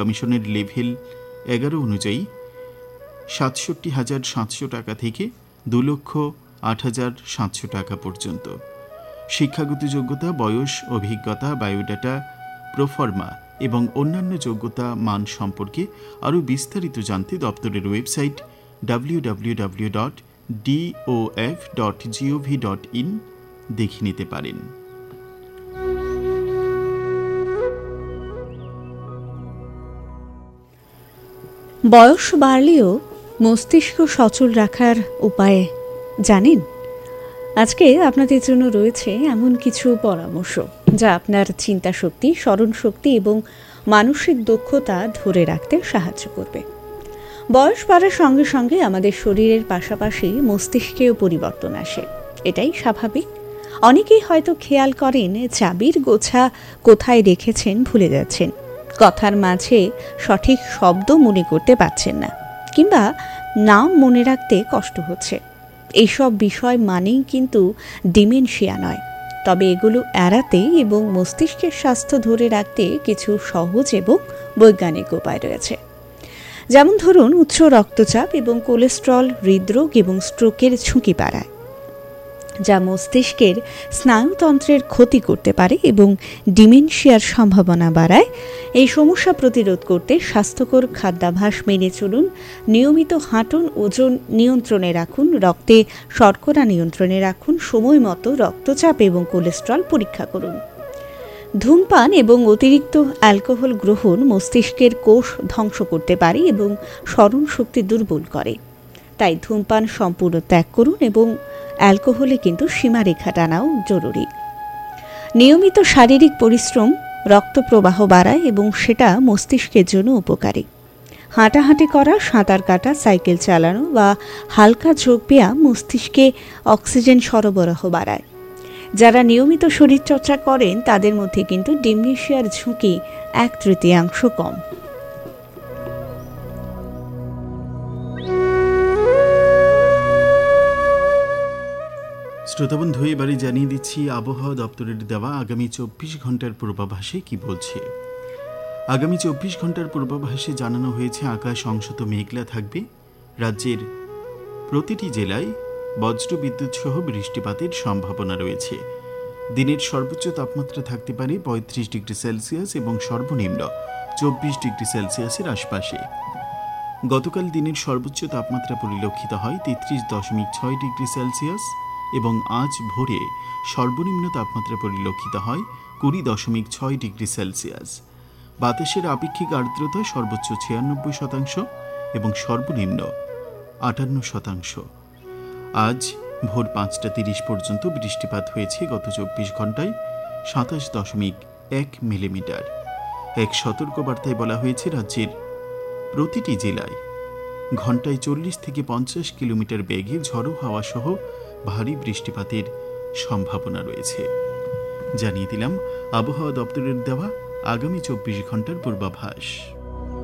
কমিশনের লেভেল 11 অনুযায়ী ৬৭,৭০০ টাকা থেকে ২,০৮,৭০০ টাকা পর্যন্ত। শিক্ষাগত যোগ্যতা, বয়স, অভিজ্ঞতা, বায়োডাটা, প্রোফর্মা এবং অন্যান্য যোগ্যতা মান সম্পর্কে আরও বিস্তারিত জানতে দপ্তরের ওয়েবসাইট www.dof.gov.in দেখে নিতে পারেন। বয়স বাড়লেও মস্তিষ্ক সচল রাখার উপায় জানেন? আজকে আপনাদের জন্য রয়েছে এমন কিছু পরামর্শ যা আপনার চিন্তা শক্তি, স্মরণ শক্তি এবং মানসিক দক্ষতা ধরে রাখতে সাহায্য করবে। বয়স বাড়ার সঙ্গে সঙ্গে আমাদের শরীরের পাশাপাশি মস্তিষ্কেও পরিবর্তন আসে, এটাই স্বাভাবিক। অনেকেই হয়তো খেয়াল করেন চাবির গোছা কোথায় রেখেছেন ভুলে যাচ্ছেন, কথার মাঝে সঠিক শব্দ মনে করতে পারছেন না, কিংবা নাম মনে রাখতে কষ্ট হচ্ছে। এইসব বিষয় মানেই কিন্তু ডিমেনশিয়া নয়। তবে এগুলো এড়াতে এবং মস্তিষ্কের স্বাস্থ্য ধরে রাখতে কিছু সহজ এবং বৈজ্ঞানিক উপায় রয়েছে। যেমন ধরুন, উচ্চ রক্তচাপ এবং কোলেস্ট্রল হৃদরোগ এবং স্ট্রোকের ঝুঁকি বাড়ায়, যা মস্তিষ্কের স্নায়ুতন্ত্রের ক্ষতি করতে পারে এবং ডিমেনশিয়ার সম্ভাবনা বাড়ায়। এই সমস্যা প্রতিরোধ করতে স্বাস্থ্যকর খাদ্যাভ্যাস মেনে চলুন, নিয়মিত হাঁটুন, ওজন নিয়ন্ত্রণে রাখুন, রক্তে শর্করা নিয়ন্ত্রণে রাখুন, সময় মতো রক্তচাপ এবং কোলেস্ট্রল পরীক্ষা করুন। ধূমপান এবং অতিরিক্ত অ্যালকোহল গ্রহণ মস্তিষ্কের কোষ ধ্বংস করতে পারে এবং স্মরণ শক্তি দুর্বল করে। তাই ধূমপান সম্পূর্ণ ত্যাগ করুন এবং অ্যালকোহলে কিন্তু সীমারেখা টানাও জরুরি। নিয়মিত শারীরিক পরিশ্রম রক্ত প্রবাহ বাড়ায় এবং সেটা মস্তিষ্কের জন্য উপকারী। হাঁটাহাঁটি করা, সাঁতার কাটা, সাইকেল চালানো বা হালকা যোগব্যায়াম মস্তিষ্কে অক্সিজেন সরবরাহ বাড়ায়। যারা নিয়মিত শরীরচর্চা করেন তাদের মধ্যে কিন্তু ডিমেনশিয়ার ঝুঁকি 1/3 কম। শ্রোতাবন্ধু, এবারে জানিয়ে দিচ্ছি আবহাওয়া দপ্তরের দেওয়া আগামী 24 ঘন্টার পূর্বাভাসে কি বলছে। আগামী 24 ঘন্টার পূর্বাভাসে জানানো হয়েছে আকাশ অংশত মেঘলা থাকবে। রাজ্যের প্রতিটি জেলায় বজ্র বিদ্যুৎ সহ বৃষ্টিপাতের সম্ভাবনা রয়েছে। দিনের সর্বোচ্চ তাপমাত্রা থাকতে পারে 35 ডিগ্রি সেলসিয়াস এবং সর্বনিম্ন 24 ডিগ্রি সেলসিয়াসের আশপাশে। গতকাল দিনের সর্বোচ্চ তাপমাত্রা পরিলক্ষিত হয় 33.6 ডিগ্রি সেলসিয়াস এবং আজ ভোরে সর্বনিম্ন তাপমাত্রা পরিলক্ষিত হয় 20.6 ডিগ্রি সেলসিয়াস। বাতাসের আপেক্ষিক আর্দ্রতা সর্বোচ্চ 96% এবং সর্বনিম্ন 58%। আজ ভোর 5:30 পর্যন্ত বৃষ্টিপাত হয়েছে গত 24 ঘন্টায় 27.1 মিলিমিটার। এক সতর্কবার্তায় বলা হয়েছে রাজ্যের প্রতিটি জেলায় ঘন্টায় 40 থেকে 50 কিলোমিটার বেগে ঝড়ো হাওয়া সহ ভারী বৃষ্টিপাতের সম্ভাবনা রয়েছে। জানিয়ে দিলাম আবহাওয়া দপ্তরের দেওয়া আগামী 24 ঘন্টার পূর্বাভাস।